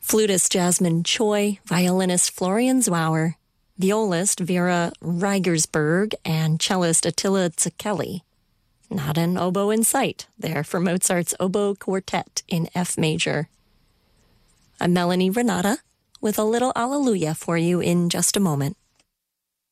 Flutist Jasmine Choi, violinist Florian Zwauer, violist Vera Reigersberg, and cellist Attila Zacchelli. Not an oboe in sight there for Mozart's Oboe Quartet in F major. I'm Melanie Renata with a little Alleluia for you in just a moment.